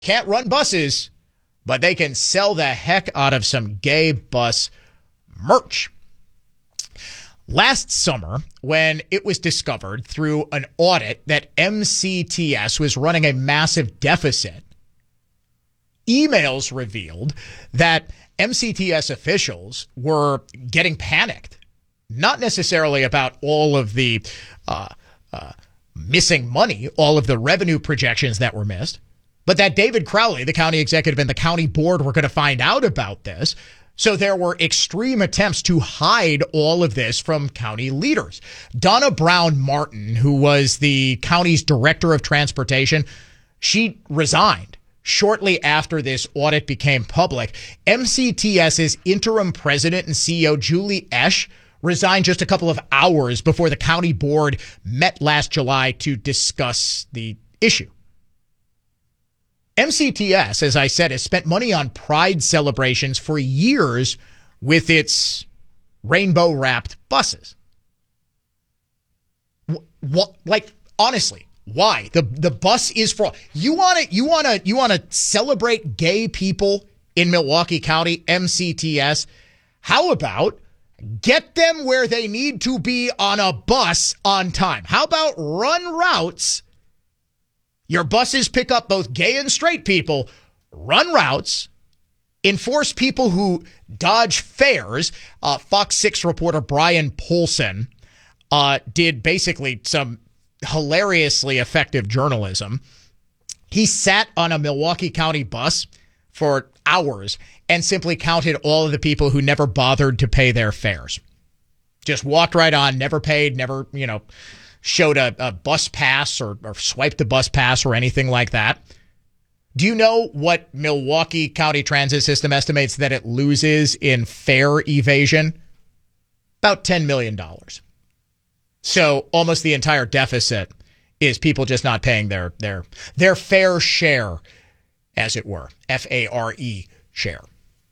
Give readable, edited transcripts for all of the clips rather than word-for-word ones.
can't run buses, but they can sell the heck out of some gay bus merch. Last summer, when it was discovered through an audit that MCTS was running a massive deficit, emails revealed that MCTS officials were getting panicked, not necessarily about all of the missing money, all of the revenue projections that were missed, but that David Crowley, the county executive, and the county board were going to find out about this. So there were extreme attempts to hide all of this from county leaders. Donna Brown Martin, who was the county's director of transportation, she resigned shortly after this audit became public. MCTS's interim president and CEO, Julie Esch, resigned just a couple of hours before the county board met last July to discuss the issue. MCTS, as I said, has spent money on pride celebrations for years with its rainbow-wrapped buses. What, like, honestly, why? The bus is for you want to celebrate gay people in Milwaukee County, MCTS. How about get them where they need to be on a bus on time? How about run routes? Your buses pick up both gay and straight people, run routes, enforce people who dodge fares. Fox 6 reporter Brian Polson did basically some hilariously effective journalism. He sat on a Milwaukee County bus for hours and simply counted all of the people who never bothered to pay their fares. Just walked right on, never paid, never, showed a bus pass or swiped a bus pass or anything like that. Do you know what Milwaukee County Transit System estimates that it loses in fare evasion? About $10 million. So almost the entire deficit is people just not paying their fair share, as it were. F-A-R-E, share.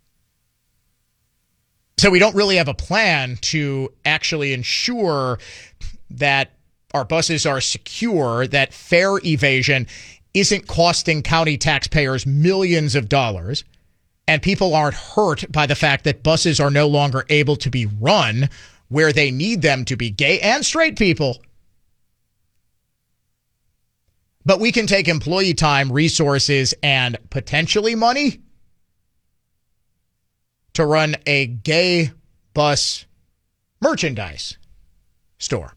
So we don't really have a plan to actually ensure that our buses are secure, that fare evasion isn't costing county taxpayers millions of dollars, and people aren't hurt by the fact that buses are no longer able to be run where they need them to be, gay and straight people. But we can take employee time, resources, and potentially money to run a gay bus merchandise store.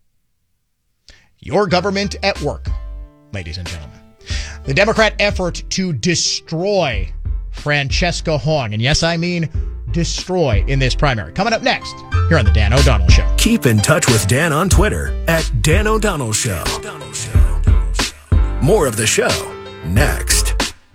Your government at work, ladies and gentlemen. The Democrat effort to destroy Francesca Hong, and yes, I mean destroy, in this primary. Coming up next, here on The Dan O'Donnell Show. Keep in touch with Dan on Twitter at Dan O'Donnell Show. More of the show next.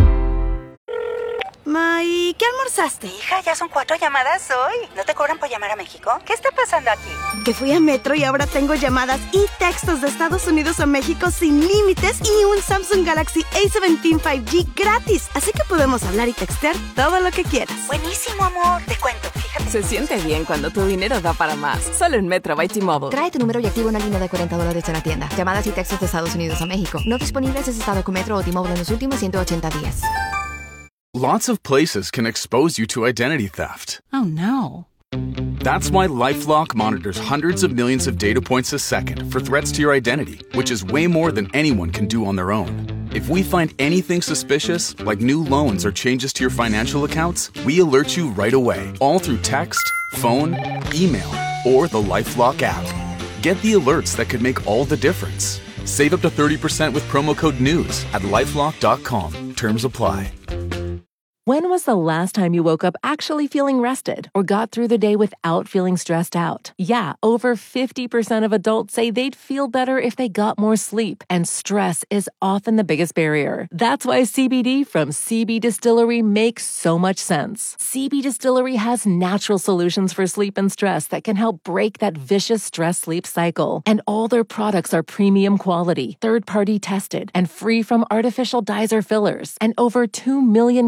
¿Y qué almorzaste? Hija, ya son 4 llamadas hoy. ¿No te cobran por llamar a México? ¿Qué está pasando aquí? Que fui a Metro y ahora tengo llamadas y textos de Estados Unidos a México sin límites y un Samsung Galaxy A17 5G gratis. Así que podemos hablar y textear todo lo que quieras. Buenísimo, amor. Te cuento, fíjate. Se siente bien cuando tu dinero da para más. Solo en Metro by T-Mobile. Trae tu número y activa una línea de $40 en la tienda. Llamadas y textos de Estados Unidos a México. No disponibles si has estado con Metro o T-Mobile en los últimos 180 días. Lots of places can expose you to identity theft. Oh, no. That's why LifeLock monitors hundreds of millions of data points a second for threats to your identity, which is way more than anyone can do on their own. If we find anything suspicious, like new loans or changes to your financial accounts, we alert you right away, all through text, phone, email, or the LifeLock app. Get the alerts that could make all the difference. Save up to 30% with promo code NEWS at LifeLock.com. Terms apply. When was the last time you woke up actually feeling rested or got through the day without feeling stressed out? Yeah, over 50% of adults say they'd feel better if they got more sleep, and stress is often the biggest barrier. That's why CBD from CB Distillery makes so much sense. CB Distillery has natural solutions for sleep and stress that can help break that vicious stress-sleep cycle. And all their products are premium quality, third-party tested, and free from artificial dyes or fillers. And over 2 million customers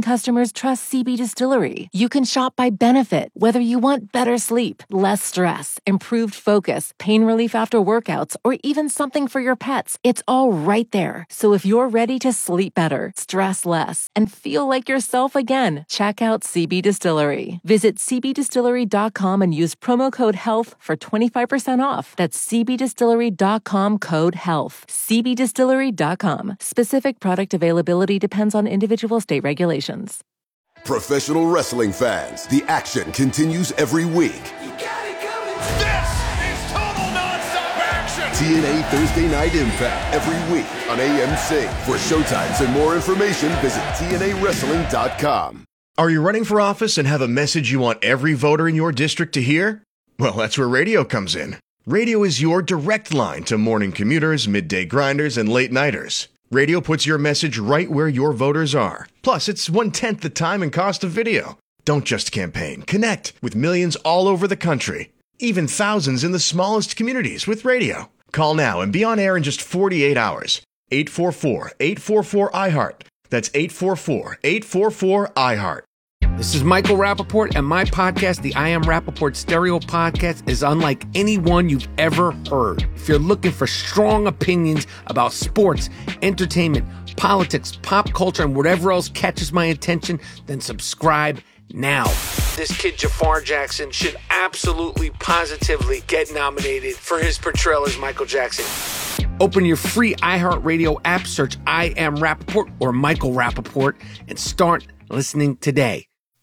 customers trust CB Distillery. You can shop by benefit, whether you want better sleep, less stress, improved focus, pain relief after workouts, or even something for your pets. It's all right there. So if you're ready to sleep better, stress less, and feel like yourself again, check out CB Distillery. Visit cbdistillery.com and use promo code HEALTH for 25% off. That's cbdistillery.com, code HEALTH. cbdistillery.com. Specific product availability depends on individual state regulations. Professional wrestling fans, the action continues every week. You got it coming. This is total nonstop action. TNA Thursday Night Impact every week on AMC. For showtimes and more information, visit TNAWrestling.com. Are you running for office and have a message you want every voter in your district to hear? Well, that's where radio comes in. Radio is your direct line to morning commuters, midday grinders, and late-nighters. Radio puts your message right where your voters are. Plus, it's 1/10 the time and cost of video. Don't just campaign. Connect with millions all over the country. Even thousands in the smallest communities with radio. Call now and be on air in just 48 hours. 844-844-IHEART. That's 844-844-IHEART. This is Michael Rappaport, and my podcast, the I Am Rappaport Stereo Podcast, is unlike any one you've ever heard. If you're looking for strong opinions about sports, entertainment, politics, pop culture, and whatever else catches my attention, then subscribe now. This kid, Jafar Jackson, should absolutely, positively get nominated for his portrayal as Michael Jackson. Open your free iHeartRadio app, search I Am Rappaport or Michael Rappaport, and start listening today.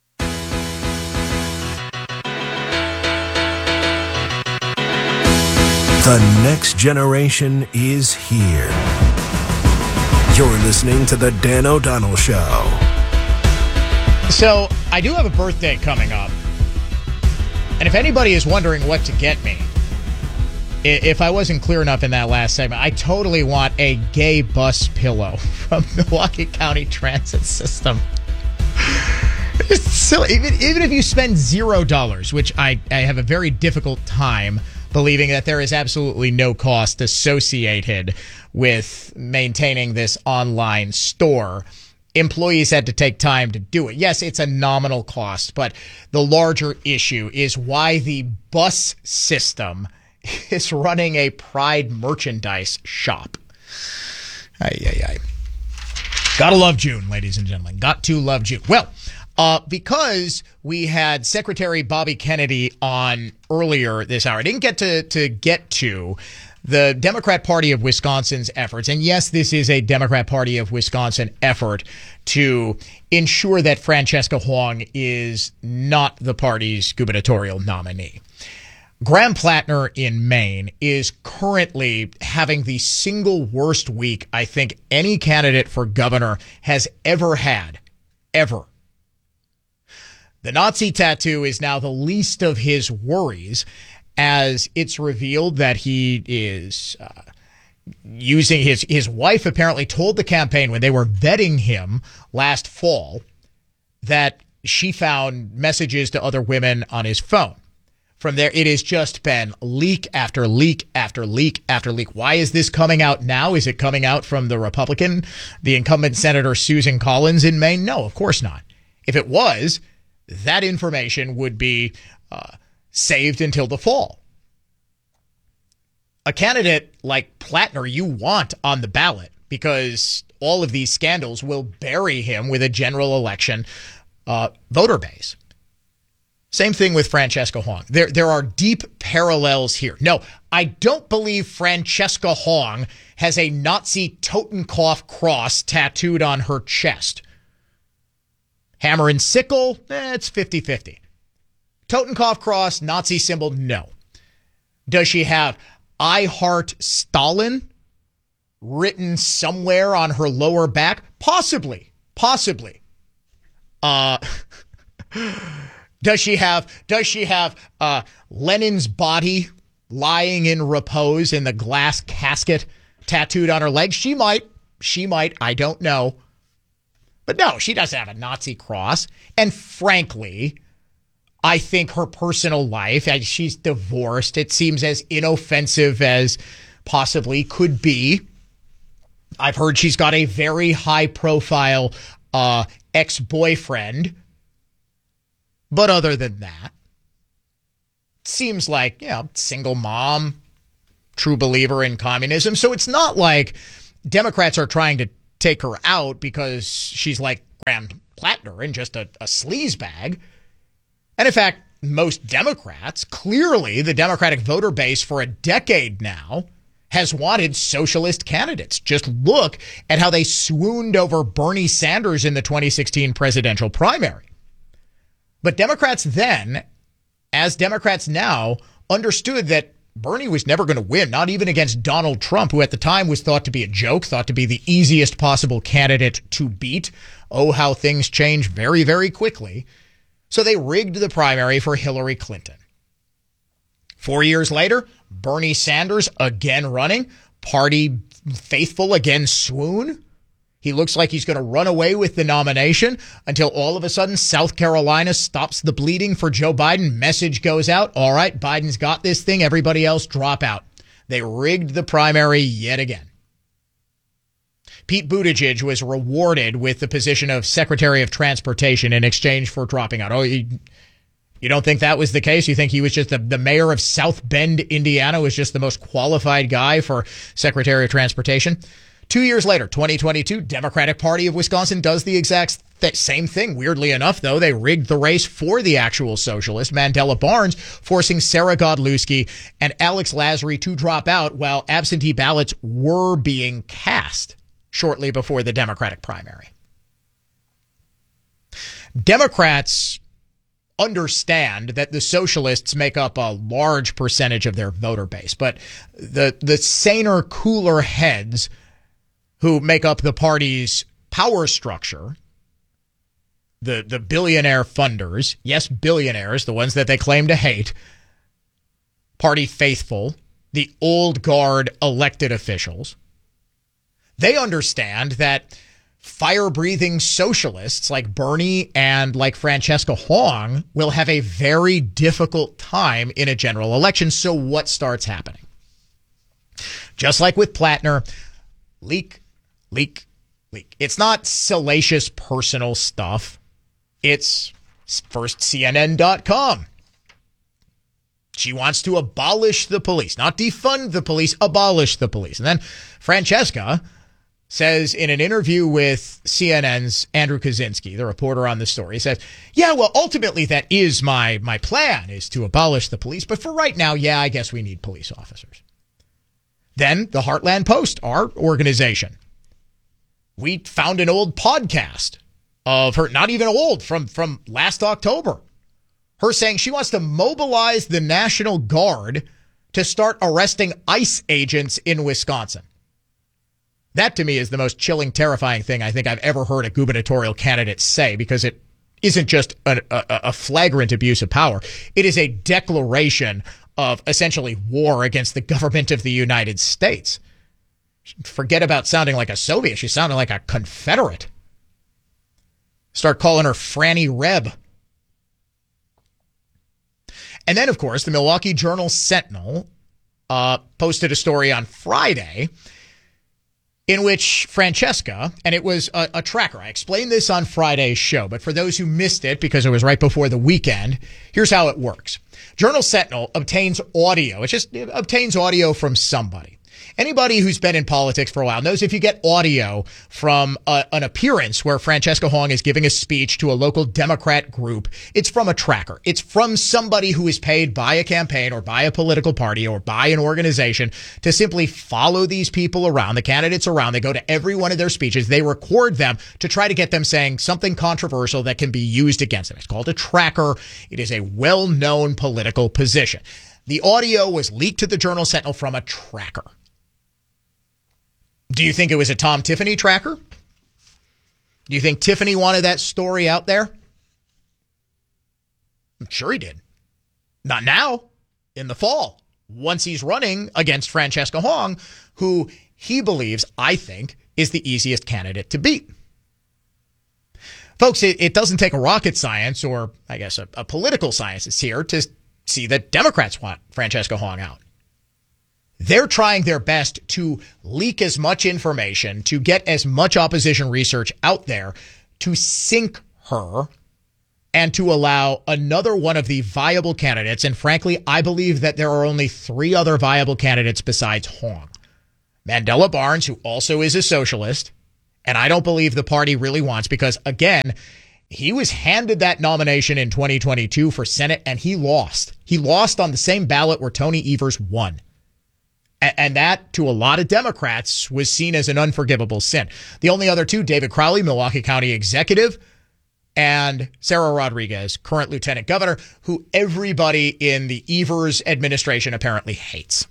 The next generation is here. You're listening to The Dan O'Donnell Show. So, I do have a birthday coming up. And if anybody is wondering what to get me, if I wasn't clear enough in that last segment, I totally want a gay bus pillow from Milwaukee County Transit System. It's silly. Even if you spend $0, which I have a very difficult time believing that there is absolutely no cost associated with maintaining this online store. Employees had to take time to do it. Yes, it's a nominal cost, but the larger issue is why the bus system is running a Pride merchandise shop. Ay. Gotta love June, ladies and gentlemen. Got to love June. Well, because we had Secretary Bobby Kennedy on earlier this hour, I didn't get to get to the Democrat Party of Wisconsin's efforts. And yes, this is a Democrat Party of Wisconsin effort to ensure that Francesca Huang is not the party's gubernatorial nominee. Graham Plattner in Maine is currently having the single worst week I think any candidate for governor has ever had. Ever. The Nazi tattoo is now the least of his worries, as it's revealed that he is using his wife apparently told the campaign when they were vetting him last fall that she found messages to other women on his phone. From there, it has just been leak after leak after leak after leak. Why is this coming out now? Is it coming out from the Republican, the incumbent Senator Susan Collins in Maine? No, of course not. If it was, that information would be saved until the fall. A candidate like Plattner you want on the ballot because all of these scandals will bury him with a general election voter base. Same thing with Francesca Huang. There are deep parallels here. No, I don't believe Francesca Huang has a Nazi Totenkopf cross tattooed on her chest. Hammer and sickle, it's 50-50. Totenkopf cross, Nazi symbol, no. Does she have I Heart Stalin written somewhere on her lower back? Possibly. Does she have Lenin's body lying in repose in the glass casket tattooed on her leg? She might. I don't know. But no, she doesn't have a Nazi cross. And frankly, I think her personal life, she's divorced. It seems as inoffensive as possibly could be. I've heard she's got a very high profile ex-boyfriend. But other than that, seems like, single mom, true believer in communism. So it's not like Democrats are trying to take her out because she's like Graham Plattner and just a sleazebag. And in fact, most Democrats, clearly the Democratic voter base for a decade now, has wanted socialist candidates. Just look at how they swooned over Bernie Sanders in the 2016 presidential primary. But Democrats then, as Democrats now, understood that Bernie was never going to win, not even against Donald Trump, who at the time was thought to be a joke, thought to be the easiest possible candidate to beat. Oh, how things change very, very quickly. So they rigged the primary for Hillary Clinton. 4 years later, Bernie Sanders again running. Party faithful again swoon. He looks like he's going to run away with the nomination until all of a sudden South Carolina stops the bleeding for Joe Biden. Message goes out. All right, Biden's got this thing. Everybody else drop out. They rigged the primary yet again. Pete Buttigieg was rewarded with the position of Secretary of Transportation in exchange for dropping out. Oh, you don't think that was the case? You think he was just the mayor of South Bend, Indiana, was just the most qualified guy for Secretary of Transportation? 2 years later, 2022, Democratic Party of Wisconsin does the exact same thing. Weirdly enough, though, they rigged the race for the actual socialist, Mandela Barnes, forcing Sarah Godlewski and Alex Lasry to drop out while absentee ballots were being cast shortly before the Democratic primary. Democrats understand that the socialists make up a large percentage of their voter base, but the saner, cooler heads who make up the party's power structure, the billionaire funders, yes, billionaires, the ones that they claim to hate, party faithful, the old guard elected officials, they understand that fire-breathing socialists like Bernie and like Francesca Hong will have a very difficult time in a general election. So what starts happening? Just like with Plattner, leak. It's not salacious personal stuff. It's first CNN.com. She wants to abolish the police, not defund the police, abolish the police. And then Francesca says in an interview with CNN's Andrew Kaczynski, the reporter on the story, says, yeah, well, ultimately that is my plan, is to abolish the police. But for right now, yeah, I guess we need police officers. Then the Heartland Post, our organization, we found an old podcast of her, not even old, from last October. Her saying she wants to mobilize the National Guard to start arresting ICE agents in Wisconsin. That, to me, is the most chilling, terrifying thing I think I've ever heard a gubernatorial candidate say, because it isn't just a flagrant abuse of power. It is a declaration of essentially war against the government of the United States. Forget about sounding like a Soviet. She's sounding like a Confederate. Start calling her Franny Reb. And then, of course, the Milwaukee Journal-Sentinel posted a story on Friday in which Francesca, and it was a tracker. I explained this on Friday's show, but for those who missed it because it was right before the weekend, here's how it works. Journal-Sentinel obtains audio. It just obtains audio from somebody. Anybody who's been in politics for a while knows if you get audio from an appearance where Francesca Hong is giving a speech to a local Democrat group, it's from a tracker. It's from somebody who is paid by a campaign or by a political party or by an organization to simply follow these people around, the candidates around. They go to every one of their speeches. They record them to try to get them saying something controversial that can be used against them. It's called a tracker. It is a well-known political position. The audio was leaked to the Journal-Sentinel from a tracker. Do you think it was a Tom Tiffany tracker? Do you think Tiffany wanted that story out there? I'm sure he did. Not now, in the fall, once he's running against Francesca Hong, who he believes, I think, is the easiest candidate to beat. Folks, it doesn't take a rocket science or, I guess, a political scientist here to see that Democrats want Francesca Hong out. They're trying their best to leak as much information, to get as much opposition research out there, to sink her and to allow another one of the viable candidates. And frankly, I believe that there are only 3 other viable candidates besides Hong. Mandela Barnes, who also is a socialist, and I don't believe the party really wants, because again, he was handed that nomination in 2022 for Senate and he lost. He lost on the same ballot where Tony Evers won. And that, to a lot of Democrats, was seen as an unforgivable sin. The only other 2, David Crowley, Milwaukee County Executive, and Sarah Rodriguez, current Lieutenant Governor, who everybody in the Evers administration apparently hates.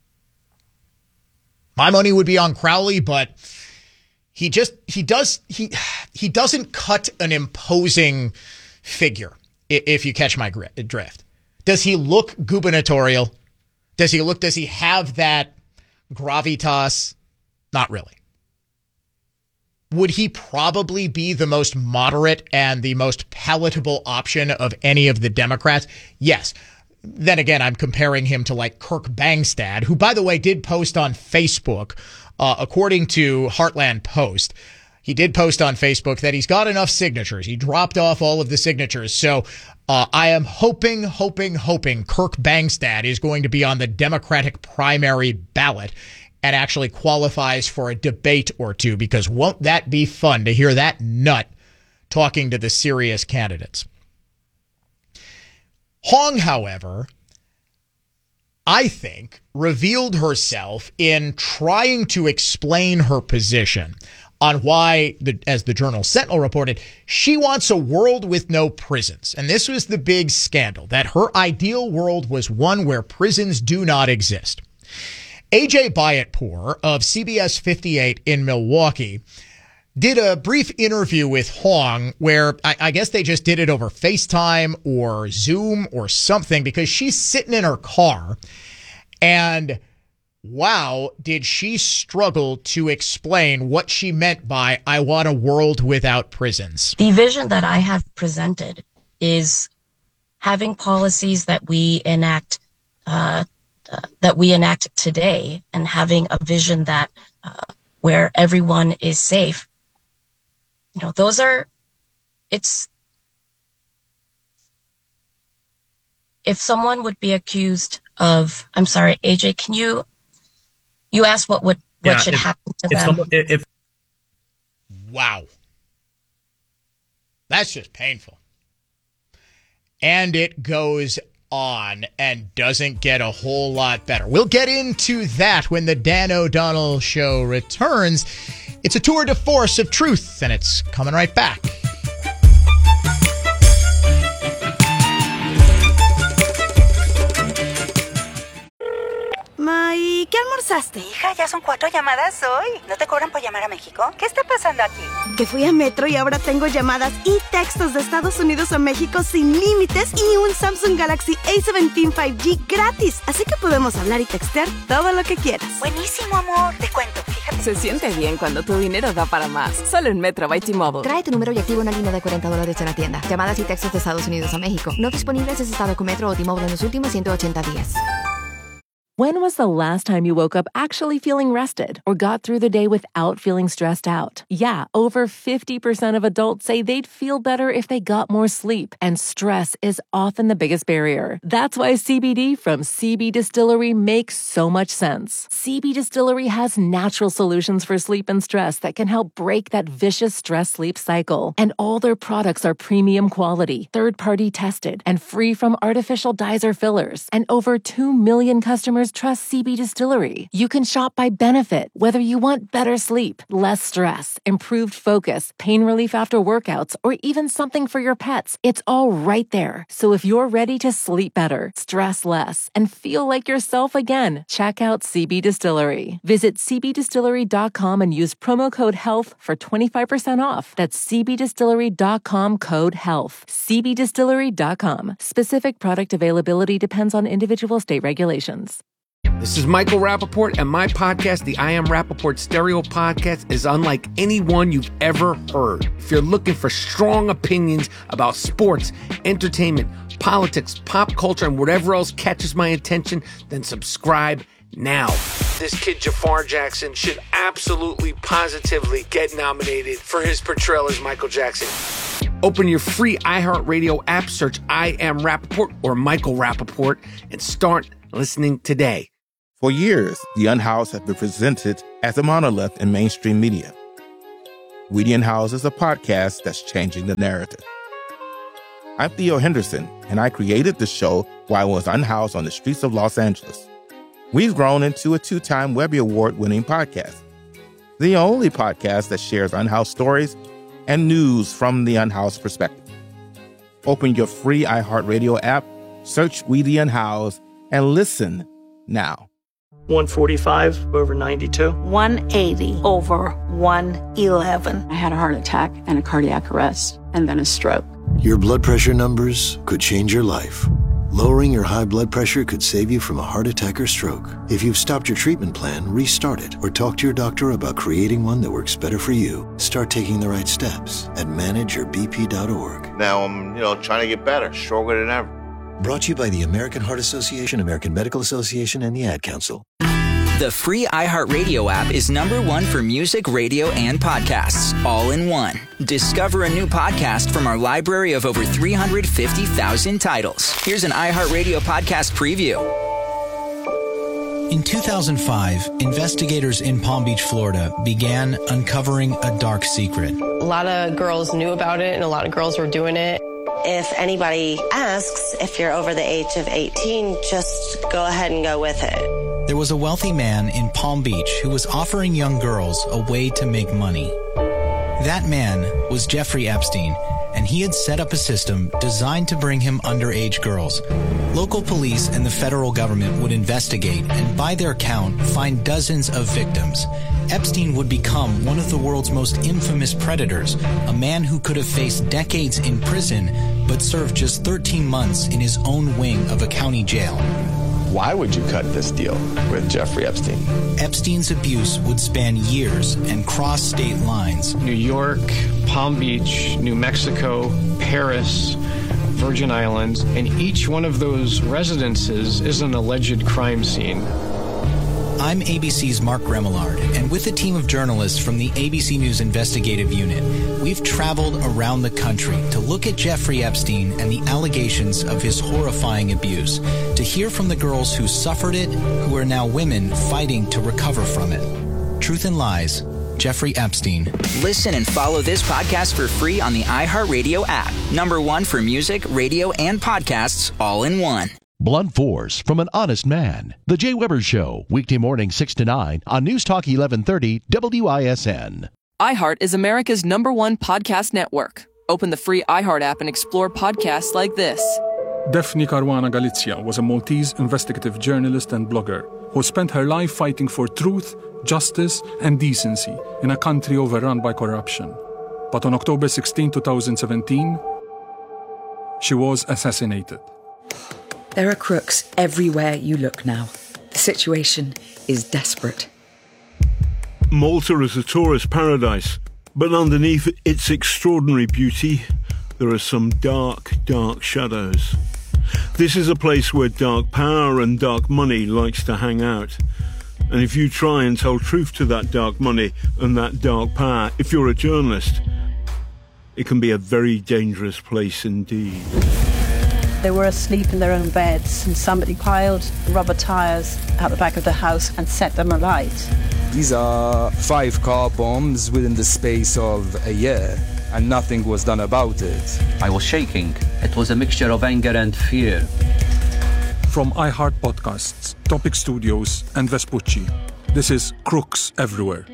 My money would be on Crowley, but he doesn't cut an imposing figure, if you catch my drift. Does he look gubernatorial? Does he have that gravitas? Not really. Would he probably be the most moderate and the most palatable option of any of the Democrats? Yes. Then again, I'm comparing him to like Kirk Bangstad, who, by the way, did post on Facebook, according to Heartland Post. He did post on Facebook that he's got enough signatures. He dropped off all of the signatures. So I am hoping Kirk Bangstad is going to be on the Democratic primary ballot and actually qualifies for a debate or 2, because won't that be fun to hear that nut talking to the serious candidates? Hong, however, I think, revealed herself in trying to explain her position on why, as the Journal Sentinel reported, she wants a world with no prisons. And this was the big scandal, that her ideal world was one where prisons do not exist. AJ Bayatpour of CBS 58 in Milwaukee did a brief interview with Hong where I guess they just did it over FaceTime or Zoom or something, because she's sitting in her car and wow, did she struggle to explain what she meant by "I want a world without prisons." The vision that I have presented is having policies that we enact today, and having a vision that where everyone is safe. You know, if someone would be accused of, I'm sorry, AJ, can you ask what should happen to them? Wow. That's just painful. And it goes on and doesn't get a whole lot better. We'll get into that when the Dan O'Donnell Show returns. It's a tour de force of truth, and it's coming right back. ¿Y qué almorzaste? Hija, ya son 4 llamadas hoy. ¿No te cobran por llamar a México? ¿Qué está pasando aquí? Que fui a Metro y ahora tengo llamadas y textos de Estados Unidos a México sin límites y un Samsung Galaxy A17 5G gratis. Así que podemos hablar y textear todo lo que quieras. Buenísimo, amor. Te cuento, fíjate. Se siente bien cuando tu dinero da para más. Solo en Metro by T-Mobile. Trae tu número y activa una línea de $40 en la tienda. Llamadas y textos de Estados Unidos a México. No disponibles si es estado con Metro o T-Mobile en los últimos 180 días. When was the last time you woke up actually feeling rested or got through the day without feeling stressed out? Yeah, over 50% of adults say they'd feel better if they got more sleep, and stress is often the biggest barrier. That's why CBD from CB Distillery makes so much sense. CB Distillery has natural solutions for sleep and stress that can help break that vicious stress-sleep cycle. And all their products are premium quality, third-party tested, and free from artificial dyes or fillers. And over 2 million customers trust CB Distillery. You can shop by benefit, whether you want better sleep, less stress, improved focus, pain relief after workouts, or even something for your pets. It's all right there. So if you're ready to sleep better, stress less, and feel like yourself again, check out CB Distillery. Visit cbdistillery.com and use promo code HEALTH for 25% off. That's cbdistillery.com, code HEALTH. cbdistillery.com. Specific product availability depends on individual state regulations. This is Michael Rappaport, and my podcast, the I Am Rappaport Stereo Podcast, is unlike anyone you've ever heard. If you're looking for strong opinions about sports, entertainment, politics, pop culture, and whatever else catches my attention, then subscribe now. This kid Jafar Jackson should absolutely, positively get nominated for his portrayal as Michael Jackson. Open your free iHeartRadio app, search I Am Rappaport or Michael Rappaport, and start listening today. For years, The Unhoused has been presented as a monolith in mainstream media. We the Unhoused is a podcast that's changing the narrative. I'm Theo Henderson, and I created the show while I was unhoused on the streets of Los Angeles. We've grown into a 2-time Webby Award-winning podcast, the only podcast that shares unhoused stories and news from the unhoused perspective. Open your free iHeartRadio app, search We the Unhoused, and listen now. 145 over 92. 180 over 111. I had a heart attack and a cardiac arrest and then a stroke. Your blood pressure numbers could change your life. Lowering your high blood pressure could save you from a heart attack or stroke. If you've stopped your treatment plan, restart it or talk to your doctor about creating one that works better for you. Start taking the right steps at manageyourbp.org. Now I'm, trying to get better, stronger than ever. Brought to you by the American Heart Association, American Medical Association, and the Ad Council. The free iHeartRadio app is #1 for music, radio, and podcasts, all in one. Discover a new podcast from our library of over 350,000 titles. Here's an iHeartRadio podcast preview. In 2005, investigators in Palm Beach, Florida, began uncovering a dark secret. A lot of girls knew about it, and a lot of girls were doing it. If anybody asks if you're over the age of 18, just go ahead and go with it. There was a wealthy man in Palm Beach who was offering young girls a way to make money. That man was Jeffrey Epstein, and he had set up a system designed to bring him underage girls. Local police and the federal government would investigate and, by their count, find dozens of victims. Epstein would become one of the world's most infamous predators, a man who could have faced decades in prison but served just 13 months in his own wing of a county jail. Why would you cut this deal with Jeffrey Epstein? Epstein's abuse would span years and cross state lines. New York, Palm Beach, New Mexico, Paris, Virgin Islands, and each one of those residences is an alleged crime scene. I'm ABC's Mark Remillard, and with a team of journalists from the ABC News Investigative Unit, we've traveled around the country to look at Jeffrey Epstein and the allegations of his horrifying abuse, to hear from the girls who suffered it, who are now women fighting to recover from it. Truth and Lies, Jeffrey Epstein. Listen and follow this podcast for free on the iHeartRadio app. #1 for music, radio, and podcasts, all in one. Blunt Force from an Honest Man. The Jay Weber Show, weekday morning 6 to 9 on News Talk 1130 WISN. iHeart is America's #1 podcast network. Open the free iHeart app and explore podcasts like this. Daphne Caruana Galizia was a Maltese investigative journalist and blogger who spent her life fighting for truth, justice, and decency in a country overrun by corruption. But on October 16, 2017, she was assassinated. There are crooks everywhere you look now. The situation is desperate. Malta is a tourist paradise, but underneath its extraordinary beauty, there are some dark, dark shadows. This is a place where dark power and dark money likes to hang out. And if you try and tell truth to that dark money and that dark power, if you're a journalist, it can be a very dangerous place indeed. They were asleep in their own beds, and somebody piled rubber tires out the back of the house and set them alight. These are 5 car bombs within the space of a year, and nothing was done about it. I was shaking. It was a mixture of anger and fear. From iHeart Podcasts, Topic Studios, and Vespucci, this is Crooks Everywhere.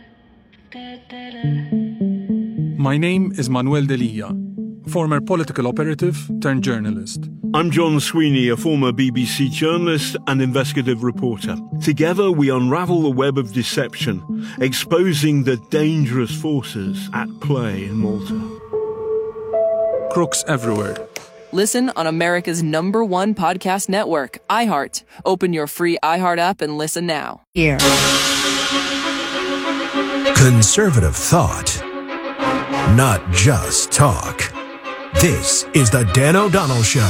My name is Manuel Delia, former political operative turned journalist. I'm John Sweeney, a former BBC journalist and investigative reporter. Together we unravel the web of deception, exposing the dangerous forces at play in Malta. Crooks Everywhere. Listen on America's #1 podcast network, iHeart. Open your free iHeart app and listen now. Here. Conservative thought. Not just talk. This is the Dan O'Donnell Show.